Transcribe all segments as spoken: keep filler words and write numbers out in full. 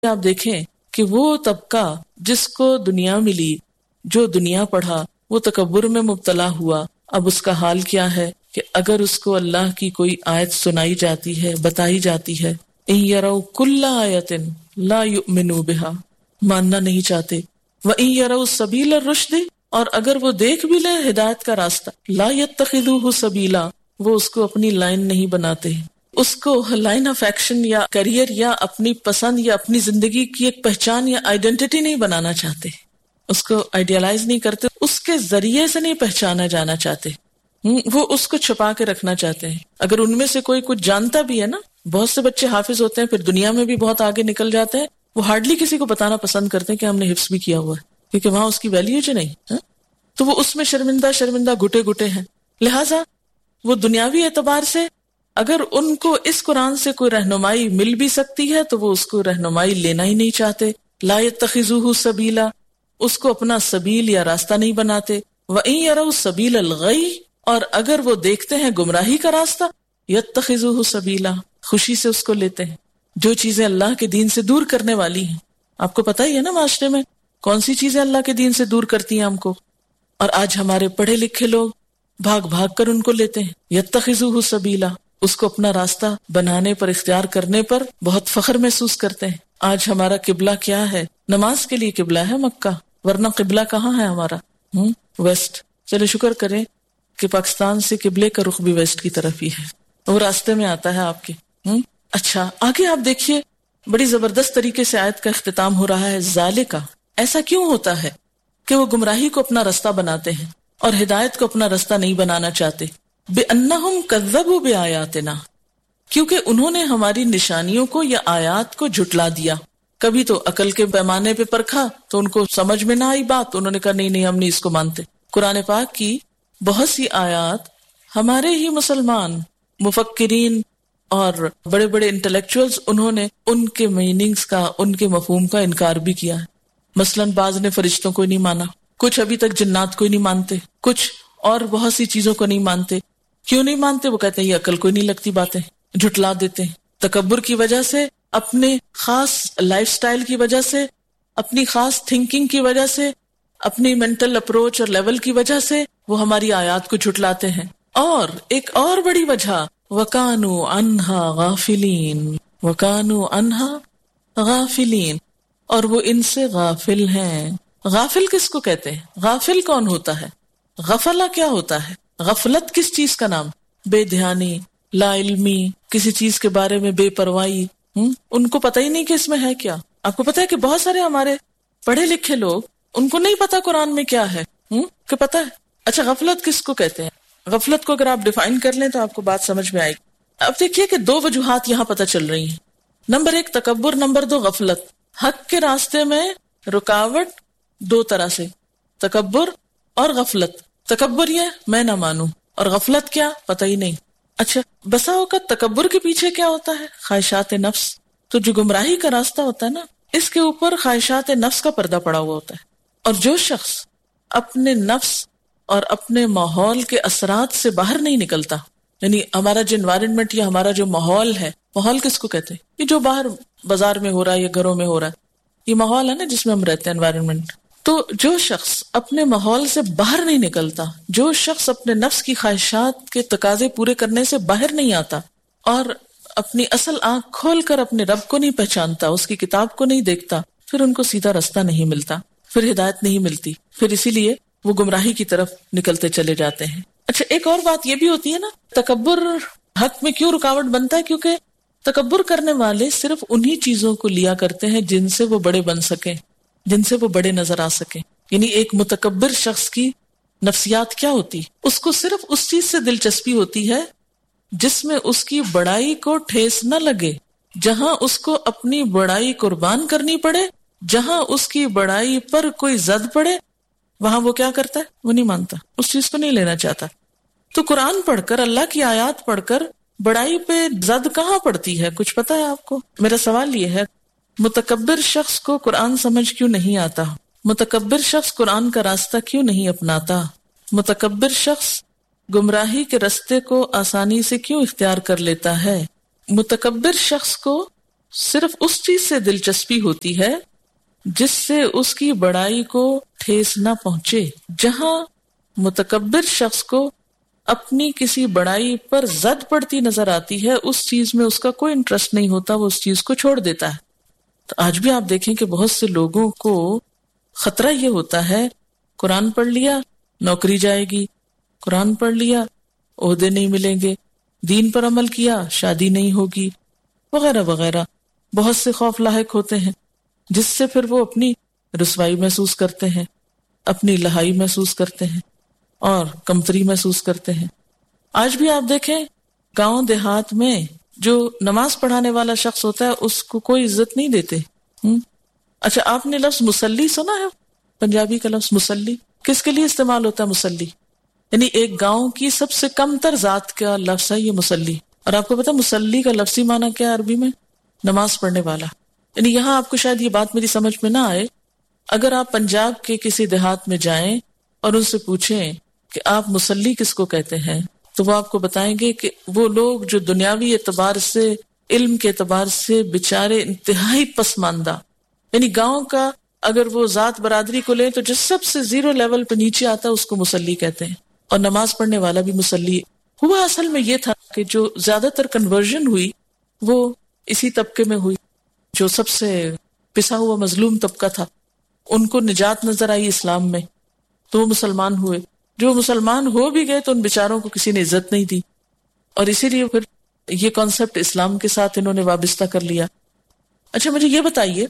آپ دیکھیں کہ وہ طبقہ جس کو دنیا ملی، جو دنیا پڑھا، وہ تکبر میں مبتلا ہوا، اب اس کا حال کیا ہے کہ اگر اس کو اللہ کی کوئی آیت سنائی جاتی ہے، بتائی جاتی ہے، ان یروا کل آیۃ لا یؤمنوا بہا، ماننا نہیں چاہتے، وان یروا سبیل الرشد، اور اگر وہ دیکھ بھی لیں ہدایت کا راستہ، لا یتخذوہ سبیلا، وہ اس کو اپنی لائن نہیں بناتے، اس کو لائن آف ایکشن یا کریئر یا اپنی پسند یا اپنی زندگی کی ایک پہچان یا آئیڈینٹی نہیں بنانا چاہتے، اس کو آئیڈیالائز نہیں کرتے، اس کے ذریعے سے نہیں پہچانا جانا چاہتے، وہ اس کو چھپا کے رکھنا چاہتے ہیں۔ اگر ان میں سے کوئی کچھ جانتا بھی ہے نا، بہت سے بچے حافظ ہوتے ہیں پھر دنیا میں بھی بہت آگے نکل جاتے ہیں، وہ ہارڈلی کسی کو بتانا پسند کرتے ہیں کہ ہم نے حفظ بھی کیا ہوا ہے، کیونکہ وہاں اس کی ویلیو جو نہیں ہے، تو وہ اس میں شرمندہ شرمندہ گھٹے گھٹے ہیں۔ لہٰذا وہ دنیاوی اعتبار سے اگر ان کو اس قرآن سے کوئی رہنمائی مل بھی سکتی ہے تو وہ اس کو رہنمائی لینا ہی نہیں چاہتے، لا یتخذوہ سبیلا، اس کو اپنا سبیل یا راستہ نہیں بناتے، وَإِن يَرَوْا سَبِيلَ الْغَيِّ، اور اگر وہ دیکھتے ہیں گمراہی کا راستہ، یتخذوہ سبیلا، خوشی سے اس کو لیتے ہیں۔ جو چیزیں اللہ کے دین سے دور کرنے والی ہیں، آپ کو پتہ ہی ہے نا معاشرے میں کون سی چیزیں اللہ کے دین سے دور کرتی ہیں ہم کو، اور آج ہمارے پڑھے لکھے لوگ بھاگ بھاگ کر ان کو لیتے ہیں، یتخذوہ سبیلا، اس کو اپنا راستہ بنانے پر، اختیار کرنے پر بہت فخر محسوس کرتے ہیں۔ آج ہمارا قبلہ کیا ہے؟ نماز کے لیے قبلہ ہے مکہ، ورنہ قبلہ کہاں ہے ہمارا؟ ہم ویسٹ۔ چلے شکر کریں کہ پاکستان سے قبلے کا رخ بھی ویسٹ کی طرف ہی ہے، وہ راستے میں آتا ہے آپ کے۔ ہم اچھا آگے آپ دیکھیے، بڑی زبردست طریقے سے آیت کا اختتام ہو رہا ہے، ذالکا، ایسا کیوں ہوتا ہے کہ وہ گمراہی کو اپنا رستہ بناتے ہیں اور ہدایت کو اپنا رستہ نہیں بنانا چاہتے؟ بِأَنَّهُمْ كَذَّبُوا بِآيَاتِنَا، کیونکہ انہوں نے ہماری نشانیوں کو یا آیات کو جھٹلا دیا۔ کبھی تو عقل کے پیمانے پہ پرکھا تو ان کو سمجھ میں نہ آئی بات، انہوں نے کہا نہیں نہیں ہم نہیں اس کو مانتے۔ قرآن پاک کی بہت سی آیات ہمارے ہی مسلمان مفکرین اور بڑے بڑے انٹلیکچوئلز، انہوں نے ان کے میننگز کا، ان کے مفہوم کا انکار بھی کیا ہے۔ مثلاً بعض نے فرشتوں کو نہیں مانا، کچھ ابھی تک جنات کو نہیں مانتے، کچھ اور بہت سی چیزوں کو نہیں مانتے۔ کیوں نہیں مانتے؟ وہ کہتے ہیں یہ عقل کو نہیں لگتی باتیں، جھٹلا دیتے ہیں۔ تکبر کی وجہ سے، اپنے خاص لائف سٹائل کی وجہ سے، اپنی خاص تھنکنگ کی وجہ سے، اپنی مینٹل اپروچ اور لیول کی وجہ سے وہ ہماری آیات کو جھٹلاتے ہیں۔ اور ایک اور بڑی وجہ، وَكَانُوا عَنْهَا غَافِلِينَ، وَكَانُوا عَنْهَا غَافِلِينَ، اور وہ ان سے غافل ہیں۔ غافل کس کو کہتے ہیں؟ غافل کون ہوتا ہے؟ غفلہ کیا ہوتا ہے؟ غفلت کس چیز کا نام؟ بے دھیانی، لا علمی، کسی چیز کے بارے میں بے پرواہی، ان کو پتہ ہی نہیں کہ اس میں ہے کیا۔ آپ کو پتہ ہے کہ بہت سارے ہمارے پڑھے لکھے لوگ، ان کو نہیں پتا قرآن میں کیا ہے، کہ پتہ ہے۔ اچھا غفلت کس کو کہتے ہیں؟ غفلت کو اگر آپ ڈیفائن کر لیں تو آپ کو بات سمجھ میں آئے گی۔ اب دیکھیے کہ دو وجوہات یہاں پتہ چل رہی ہیں، نمبر ایک تکبر، نمبر دو غفلت۔ حق کے راستے میں رکاوٹ دو طرح سے، تکبر اور غفلت۔ تکبر یہ میں نہ مانوں، اور غفلت کیا؟ پتہ ہی نہیں۔ اچھا بسا اوقات تکبر کے پیچھے کیا ہوتا ہے؟ خواہشات نفس۔ تو جو گمراہی کا راستہ ہوتا ہے نا، اس کے اوپر خواہشات نفس کا پردہ پڑا ہوا ہوتا ہے، اور جو شخص اپنے نفس اور اپنے ماحول کے اثرات سے باہر نہیں نکلتا، یعنی ہمارا جو انوائرمنٹ یا ہمارا جو ماحول ہے، ماحول کس کو کہتے ہیں؟ یہ جو باہر بازار میں ہو رہا ہے یا گھروں میں ہو رہا ہے، یہ ماحول ہے نا جس میں ہم رہتے ہیں، انوائرمنٹ۔ تو جو شخص اپنے ماحول سے باہر نہیں نکلتا، جو شخص اپنے نفس کی خواہشات کے تقاضے پورے کرنے سے باہر نہیں آتا، اور اپنی اصل آنکھ کھول کر اپنے رب کو نہیں پہچانتا، اس کی کتاب کو نہیں دیکھتا، پھر ان کو سیدھا راستہ نہیں ملتا، پھر ہدایت نہیں ملتی، پھر اسی لیے وہ گمراہی کی طرف نکلتے چلے جاتے ہیں۔ اچھا ایک اور بات یہ بھی ہوتی ہے نا، تکبر حق میں کیوں رکاوٹ بنتا ہے؟ کیونکہ تکبر کرنے والے صرف انہی چیزوں کو لیا کرتے ہیں جن سے وہ بڑے بن سکیں، جن سے وہ بڑے نظر آ سکیں۔ یعنی ایک متکبر شخص کی نفسیات کیا ہوتی؟ اس کو صرف اس چیز سے دلچسپی ہوتی ہے جس میں اس کی بڑائی کو ٹھیس نہ لگے، جہاں اس کو اپنی بڑائی قربان کرنی پڑے، جہاں اس کی بڑائی پر کوئی زد پڑے، وہاں وہ کیا کرتا ہے؟ وہ نہیں مانتا، اس چیز کو نہیں لینا چاہتا۔ تو قرآن پڑھ کر، اللہ کی آیات پڑھ کر بڑائی پہ زد کہاں پڑتی ہے؟ کچھ پتا ہے آپ کو؟ میرا سوال یہ ہے، متکبر شخص کو قرآن سمجھ کیوں نہیں آتا؟ متکبر شخص قرآن کا راستہ کیوں نہیں اپناتا؟ متکبر شخص گمراہی کے راستے کو آسانی سے کیوں اختیار کر لیتا ہے؟ متکبر شخص کو صرف اس چیز سے دلچسپی ہوتی ہے جس سے اس کی بڑائی کو ٹھیس نہ پہنچے. جہاں متکبر شخص کو اپنی کسی بڑائی پر زد پڑتی نظر آتی ہے اس چیز میں اس کا کوئی انٹرسٹ نہیں ہوتا, وہ اس چیز کو چھوڑ دیتا ہے. تو آج بھی آپ دیکھیں کہ بہت سے لوگوں کو خطرہ یہ ہوتا ہے, قرآن پڑھ لیا نوکری جائے گی, قرآن پڑھ لیا عہدے نہیں ملیں گے, دین پر عمل کیا شادی نہیں ہوگی, وغیرہ وغیرہ. بہت سے خوف لاحق ہوتے ہیں جس سے پھر وہ اپنی رسوائی محسوس کرتے ہیں, اپنی لہائی محسوس کرتے ہیں اور کمتری محسوس کرتے ہیں. آج بھی آپ دیکھیں گاؤں دیہات میں جو نماز پڑھانے والا شخص ہوتا ہے اس کو کوئی عزت نہیں دیتے. ہم؟ اچھا آپ نے لفظ مسلی سنا ہے؟ پنجابی کا لفظ مسلی کس کے لیے استعمال ہوتا ہے؟ مسلی یعنی ایک گاؤں کی سب سے کم تر ذات کا لفظ ہے یہ مسلی. اور آپ کو پتا مسلی کا لفظی معنی کیا ہے عربی میں؟ نماز پڑھنے والا. یعنی یہاں آپ کو شاید یہ بات میری سمجھ میں نہ آئے, اگر آپ پنجاب کے کسی دیہات میں جائیں اور ان سے پوچھیں کہ آپ مسلی کس کو کہتے ہیں تو وہ آپ کو بتائیں گے کہ وہ لوگ جو دنیاوی اعتبار سے, علم کے اعتبار سے بیچارے انتہائی پسماندہ, یعنی گاؤں کا اگر وہ ذات برادری کو لیں تو جو سب سے زیرو لیول پہ نیچے آتا ہے اس کو مسلی کہتے ہیں. اور نماز پڑھنے والا بھی مسلی. ہوا اصل میں یہ تھا کہ جو زیادہ تر کنورژن ہوئی وہ اسی طبقے میں ہوئی جو سب سے پسا ہوا مظلوم طبقہ تھا. ان کو نجات نظر آئی اسلام میں تو وہ مسلمان ہوئے. جو مسلمان ہو بھی گئے تو ان بیچاروں کو کسی نے عزت نہیں دی, اور اسی لیے پھر یہ کانسیپٹ اسلام کے ساتھ انہوں نے وابستہ کر لیا. اچھا مجھے یہ بتائیے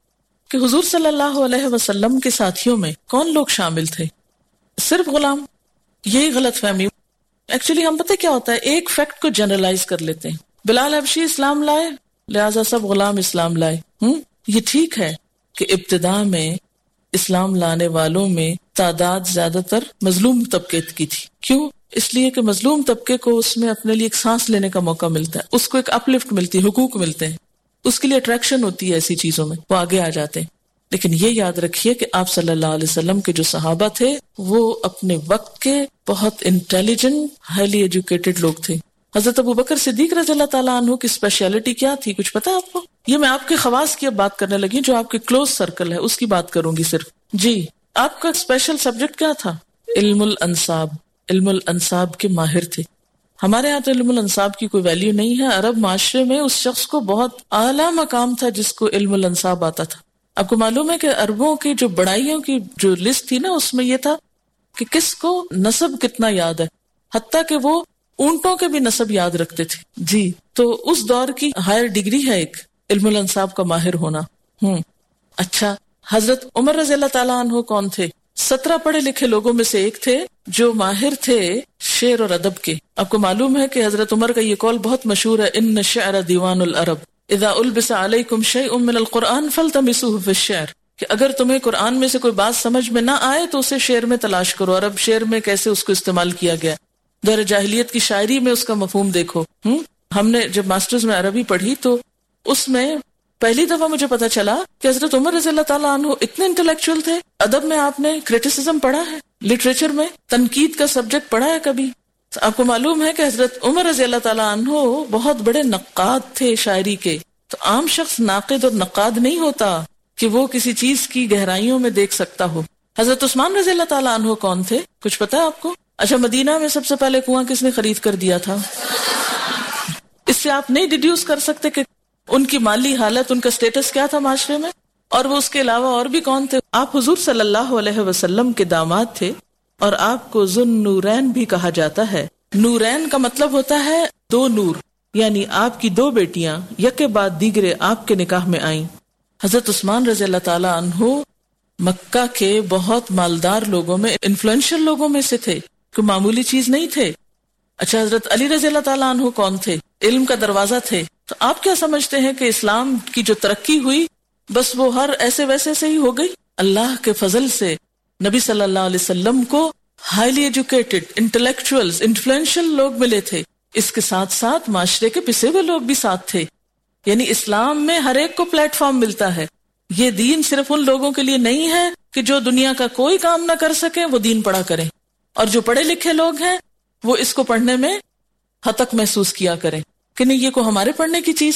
کہ حضور صلی اللہ علیہ وسلم کے ساتھیوں میں کون لوگ شامل تھے؟ صرف غلام؟ یہی غلط فہمی. ایکچولی ہم پتہ کیا ہوتا ہے, ایک فیکٹ کو جنرلائز کر لیتے ہیں. بلال حبشی اسلام لائے لہذا سب غلام اسلام لائے. ہم یہ ٹھیک ہے کہ ابتدا میں اسلام لانے والوں میں تعداد زیادہ تر مظلوم طبقے کی تھی. کیوں؟ اس لیے کہ مظلوم طبقے کو اس میں اپنے لیے ایک سانس لینے کا موقع ملتا ہے, اس کو ایک اپ لفٹ ملتی ہے, حقوق ملتے ہیں, اس کے لیے اٹریکشن ہوتی ہے ایسی چیزوں میں, وہ آگے آ جاتے ہیں. لیکن یہ یاد رکھیے کہ آپ صلی اللہ علیہ وسلم کے جو صحابہ تھے وہ اپنے وقت کے بہت انٹیلیجنٹ, ہائیلی ایجوکیٹڈ لوگ تھے. حضرت ابو بکر صدیق رضی اللہ تعالیٰ عنہ کی اسپیشلٹی کیا تھی کچھ پتا آپ کو؟ یہ میں آپ کے خواص کی اب بات کرنے لگی, جو آپ کے کلوز سرکل ہے اس کی بات کروں گی صرف. جی آپ کا اسپیشل سبجیکٹ کیا تھا؟ علم الانساب. علم الانساب کے ماہر تھے. ہمارے یہاں تو علم الانساب کی کوئی ویلیو نہیں ہے. عرب معاشرے میں اس شخص کو بہت اعلیٰ مقام تھا جس کو علم الانساب آتا تھا. آپ کو معلوم ہے کہ عربوں کی جو بڑائیوں کی جو لسٹ تھی نا اس میں یہ تھا کہ کس کو نسب کتنا یاد ہے, حتیٰ کہ وہ اونٹوں کے بھی نسب یاد رکھتے تھے. جی تو اس دور کی ہائر ڈگری ہے ایک علم الانساب کا ماہر ہونا. ہوں اچھا حضرت عمر رضی اللہ تعالیٰ عنہ کون تھے؟ سترہ پڑھے لکھے لوگوں میں سے ایک تھے جو ماہر تھے شعر اور ادب کے. آپ کو معلوم ہے کہ حضرت عمر کا یہ قول بہت مشہور ہے, ان الشعر دیوان العرب اذا البس علیکم شیء من القرآن فالتمسوه فی الشعر, کہ اگر تمہیں قرآن میں سے کوئی بات سمجھ میں نہ آئے تو اسے شعر میں تلاش کرو. اور اب شعر میں کیسے اس کو استعمال کیا گیا, دور جاہلیت کی شاعری میں اس کا مفہوم دیکھو. ہم ہم نے جب ماسٹرز میں عربی پڑھی تو اس میں پہلی دفعہ مجھے پتا چلا کہ حضرت عمر رضی اللہ تعالیٰ عنہ اتنے انٹلیکچوئل تھے. ادب میں آپ نے کریٹیسزم پڑھا ہے, لٹریچر میں تنقید کا سبجیکٹ پڑھا ہے کبھی؟ آپ کو معلوم ہے کہ حضرت عمر رضی اللہ تعالیٰ عنہ بہت بڑے نقاد تھے شاعری کے. تو عام شخص ناقد اور نقاد نہیں ہوتا کہ وہ کسی چیز کی گہرائیوں میں دیکھ سکتا ہو. حضرت عثمان رضی اللہ تعالیٰ عنہ کون تھے کچھ پتا ہے آپ کو؟ اچھا مدینہ میں سب سے پہلے کنواں کس نے خرید کر دیا تھا؟ اس سے آپ نہیں ڈیڈیوس کر سکتے کہ ان کی مالی حالت, ان کا سٹیٹس کیا تھا معاشرے میں؟ اور وہ اس کے علاوہ اور بھی کون تھے؟ آپ حضور صلی اللہ علیہ وسلم کے داماد تھے اور آپ کو ذو النورین بھی کہا جاتا ہے. نورین کا مطلب ہوتا ہے دو نور, یعنی آپ کی دو بیٹیاں یکے بعد دیگرے آپ کے نکاح میں آئیں. حضرت عثمان رضی اللہ تعالیٰ عنہ مکہ کے بہت مالدار لوگوں میں, انفلوئنشل لوگوں میں سے تھے, کوئی معمولی چیز نہیں تھے. اچھا حضرت علی رضی اللہ تعالیٰ عنہ کون تھے؟ علم کا دروازہ تھے. تو آپ کیا سمجھتے ہیں کہ اسلام کی جو ترقی ہوئی بس وہ ہر ایسے ویسے سے ہی ہو گئی؟ اللہ کے فضل سے نبی صلی اللہ علیہ وسلم کو ہائیلی ایجوکیٹڈ, انٹلیکچوئلز, انفلوئنشل لوگ ملے تھے. اس کے ساتھ ساتھ معاشرے کے پسے ہوئے لوگ بھی ساتھ تھے. یعنی اسلام میں ہر ایک کو پلیٹ فارم ملتا ہے. یہ دین صرف ان لوگوں کے لیے نہیں ہے کہ جو دنیا کا کوئی کام نہ کر سکیں وہ دین پڑھا کریں, اور جو پڑھے لکھے لوگ ہیں وہ اس کو پڑھنے میں حتک محسوس کیا کریں کہ نہیں یہ کو ہمارے پڑھنے کی چیز ہے.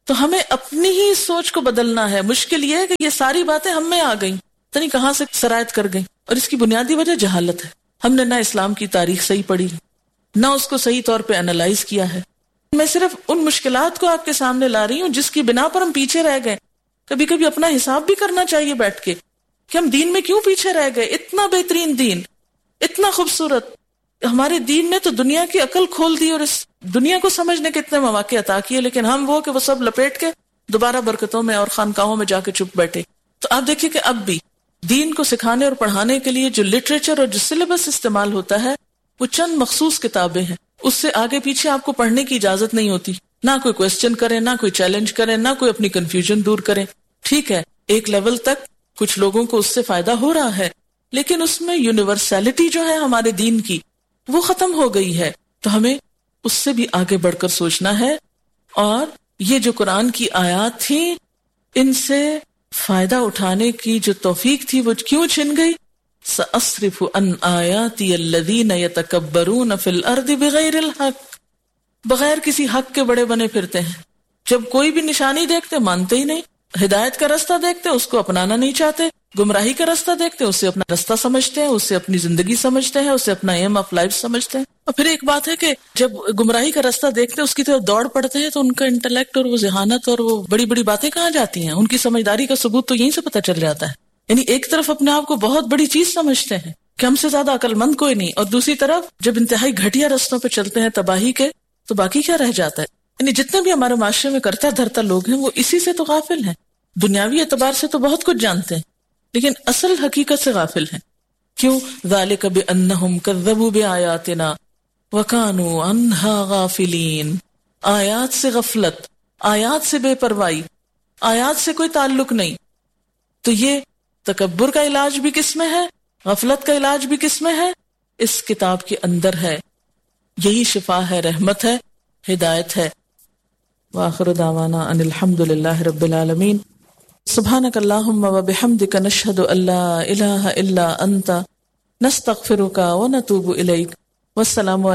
تو ہمیں اپنی ہی سوچ کو بدلنا ہے. مشکل یہ ہے کہ یہ ساری باتیں ہم میں آ گئیں، پتہ نہیں کہاں سے سرایت کر گئیں، اور اس کی بنیادی وجہ جہالت ہے. ہم نے نہ اسلام کی تاریخ صحیح پڑھی، نہ اس کو صحیح طور پہ انالائز کیا ہے. میں صرف ان مشکلات کو آپ کے سامنے لا رہی ہوں جس کی بنا پر ہم پیچھے رہ گئے. کبھی کبھی اپنا حساب بھی کرنا چاہیے بیٹھ کے کہ ہم دین میں کیوں پیچھے رہ گئے. اتنا بہترین دین، اتنا خوبصورت، ہمارے دین نے تو دنیا کی عقل کھول دی اور اس دنیا کو سمجھنے کے اتنے مواقع عطا کیے، لیکن ہم وہ کہ وہ سب لپیٹ کے دوبارہ برکتوں میں اور خانقاہوں میں جا کے چپ بیٹھے. تو آپ دیکھیے کہ اب بھی دین کو سکھانے اور پڑھانے کے لیے جو لٹریچر اور جو سلیبس استعمال ہوتا ہے وہ چند مخصوص کتابیں ہیں. اس سے آگے پیچھے آپ کو پڑھنے کی اجازت نہیں ہوتی. نہ کوئی کوشچن کرے، نہ کوئی چیلنج کرے، نہ کوئی اپنی کنفیوژن دور کرے. ٹھیک ہے، ایک لیول تک کچھ لوگوں کو اس سے فائدہ ہو رہا ہے، لیکن اس میں یونیورسلٹی جو ہے ہمارے دین کی وہ ختم ہو گئی ہے. تو ہمیں اس سے بھی آگے بڑھ کر سوچنا ہے. اور یہ جو قرآن کی آیات تھی، ان سے فائدہ اٹھانے کی جو توفیق تھی وہ کیوں چھن گئی؟ سأصرف عن آیاتی الذین یتکبرون فی الارض بغیر الحق. بغیر کسی حق کے بڑے بنے پھرتے ہیں. جب کوئی بھی نشانی دیکھتے مانتے ہی نہیں، ہدایت کا رستہ دیکھتے اس کو اپنانا نہیں چاہتے، گمراہی کا رستہ دیکھتے اسے اپنا رستہ سمجھتے ہیں، اسے اپنی زندگی سمجھتے ہیں، اسے اپنا ایم آف لائف سمجھتے ہیں. اور پھر ایک بات ہے کہ جب گمراہی کا رستہ دیکھتے اس کی طرف دوڑ پڑتے ہیں تو ان کا انٹلیکٹ اور وہ ذہانت اور وہ بڑی بڑی باتیں کہاں جاتی ہیں؟ ان کی سمجھداری کا ثبوت تو یہیں سے پتہ چل جاتا ہے. یعنی ایک طرف اپنے آپ کو بہت بڑی چیز سمجھتے ہیں کہ ہم سے زیادہ عقل مند کوئی نہیں، اور دوسری طرف جب انتہائی گھٹیا رستوں پہ چلتے ہیں تباہی کے، تو باقی کیا رہ جاتا ہے؟ یعنی جتنے بھی ہمارے معاشرے میں کرتا دھرتا لوگ ہیں وہ اسی سے تو غافل ہیں. دنیاوی اعتبار سے تو بہت کچھ جانتے ہیں لیکن اصل حقیقت سے غافل ہیں. کیوں؟ ذالک بانہم کذبوا بآیاتنا وکانوا عنہا غافلین. آیات سے غفلت، آیات سے بے پرواہی، آیات سے کوئی تعلق نہیں. تو یہ تکبر کا علاج بھی کس میں ہے، غفلت کا علاج بھی کس میں ہے؟ اس کتاب کے اندر ہے. یہی شفا ہے، رحمت ہے، ہدایت ہے. وآخر دعوانا ان الحمد للہ رب العالمین. سبحانک اللہم و بحمدک نشہد ان لا الہ الا انت نستغفرک و نتوب الیک. والسلام